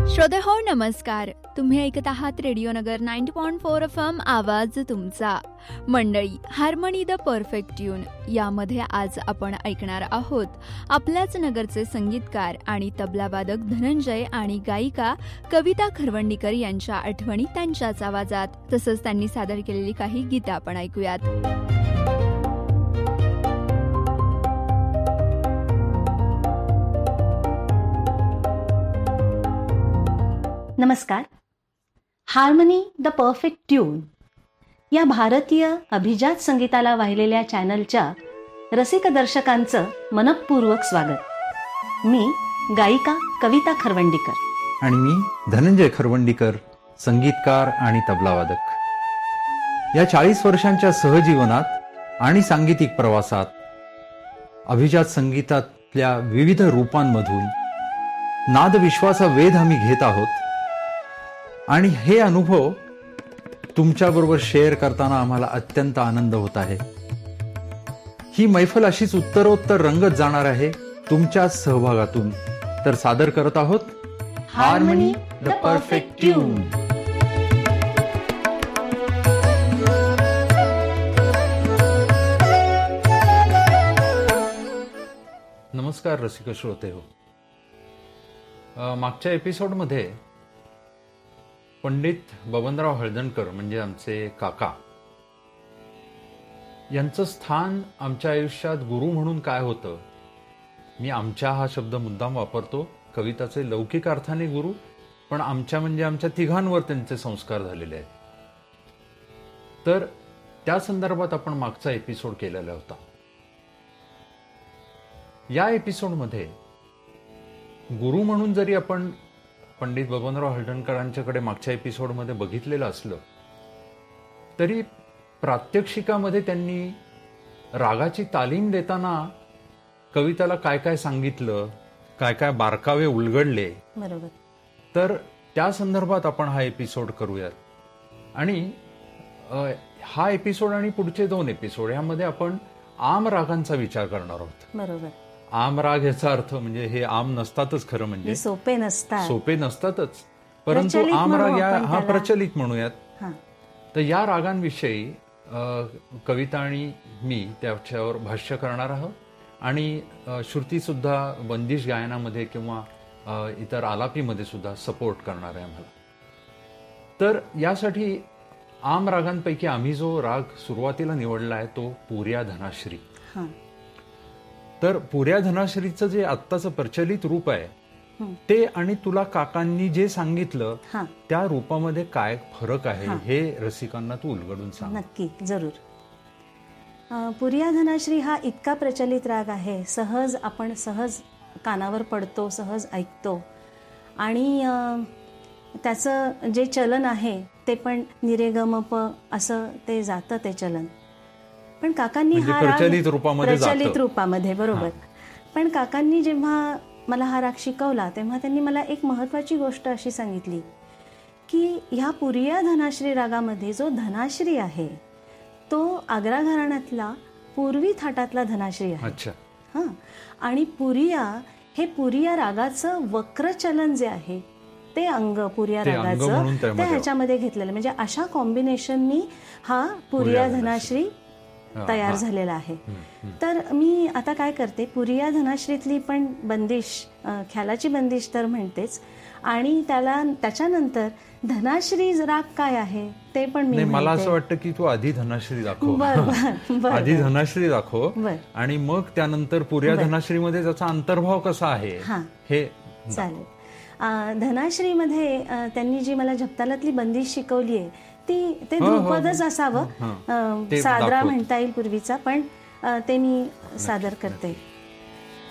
श्रोतेहो नमस्कार. तुम्ही ऐकत आहात रेडिओ नगर 90.4 FM आवाज तुमचा. मंडळी, हार्मनी द परफेक्ट ट्यून यामध्ये आज आपण ऐकणार आहोत आपल्याच नगरचे संगीतकार आणि तबलावादक धनंजय आणि गायिका कविता खरवंडीकर यांच्या आठवणी त्यांच्याच आवाजात. तसंच त्यांनी सादर केलेली काही गीतं आपण ऐकूयात. नमस्कार. हार्मनी द परफेक्ट ट्यून या भारतीय अभिजात संगीताला वाहिलेल्या चॅनलच्या रसिक दर्शकांचं मनःपूर्वक स्वागत. मी गायिका कविता खरवंडीकर आणि मी धनंजय खरवंडीकर, संगीतकार आणि तबलावादक. या 40 वर्षांच्या सहजीवनात आणि सांगीतिक प्रवासात अभिजात संगीतातल्या विविध रूपांमधून नादविश्वाचा वेध आम्ही घेत आहोत आणि हे अनुभव तुमच्याबरोबर शेअर करताना आम्हाला अत्यंत आनंद होत आहे. ही मैफल अशीच उत्तरोत्तर रंगत जाणार आहे तुमच्या सहभागातून. तर सादर करत आहोत हार्मनी द परफेक्ट ट्यून. नमस्कार रसिक श्रोते हो. मागच्या एपिसोडमध्ये पंडित बबनराव हळदणकर म्हणजे आमचे काका यांचं स्थान आमच्या आयुष्यात गुरु म्हणून काय होतं. मी आमच्या हा शब्द मुद्दाम वापरतो. कविताचे लौकिक अर्थाने गुरु, पण आमच्या म्हणजे आमच्या तिघांवर त्यांचे संस्कार झालेले आहेत. तर त्या संदर्भात आपण मागचा एपिसोड केलेला होता. या एपिसोडमध्ये गुरु म्हणून जरी आपण पंडित बबनराव हळदणकरांच्याकडे मागच्या एपिसोडमध्ये बघितलेलं असलं तरी प्रात्यक्षिकामध्ये त्यांनी रागाची तालीम देताना कविताला काय काय सांगितलं, काय काय बारकावे उलगडले, बरोबर. तर त्या संदर्भात आपण हा एपिसोड करूयात. आणि हा एपिसोड आणि पुढचे 2 एपिसोड यामध्ये आपण आम रागांचा विचार करणार आहोत. बरोबर. आम राग याचा अर्थ म्हणजे हे आम नसतातच, खरं म्हणजे सोपे नसतातच, परंतु आम राग हा प्रचलित म्हणूयात. तर या रागांविषयी कविता आणि मी त्याच्यावर भाष्य करणार आहोत आणि श्रुती सुद्धा बंदिश गायनामध्ये किंवा इतर आलापीमध्ये सुद्धा सपोर्ट करणार आहे आम्हाला. तर यासाठी आम रागांपैकी आम्ही जो राग सुरुवातीला निवडला आहे तो पुर्या धनाश्री. तर पुर्या धनाश्रीचं जे आत्ताचं प्रचलित रूप आहे ते आणि तुला काकांनी जे सांगितलं त्या रूपामध्ये काय फरक आहे हे रसिकांना तू उलगडून सांग. नक्की, जरूर. पुर्या धनाश्री हा इतका प्रचलित राग आहे, आपण सहज कानावर पडतो, सहज ऐकतो आणि त्याचं जे चलन आहे ते पण निरेगमप असं ते जातं ते चलन. पण काकांनी हा राग प्रचलित रूपामध्ये, बरोबर. पण काकांनी जेव्हा मला हा राग शिकवला तेव्हा त्यांनी मला एक महत्वाची गोष्ट अशी सांगितली की ह्या पुर्या धनाश्री रागामध्ये जो धनाश्री आहे तो आग्रा घराण्यातला पूर्वी थाटातला धनाश्री आहे. आणि पुर्या रागाचं वक्रचलन जे आहे ते अंग पुर्या रागाचं ते ह्याच्यामध्ये घेतलेलं, म्हणजे अशा कॉम्बिनेशननी हा पुर्या धनाश्री तयार झालेला आहे. तर मी आता काय करते, पुर्या धनाश्रीतली पण बंदिश, ख्यालाची बंदिश तर म्हणतेच, आणि त्याच्यानंतर धनाश्री राग काय आहे ते पण मी मला असं वाटतं की तू आधी धनाश्री दाखव. आधी धनाश्री दाखव आणि मग त्यानंतर पुर्या धनाश्रीमध्ये त्याचा अंतर्भाव कसा आहे हे चालेल. धनाश्रीमध्ये त्यांनी जी मला झपतालातली बंदिश शिकवली आहे ते ध्रुपदच असावं, सादरा म्हणता येईल पूर्वीचा, पण ते मी सादर करते.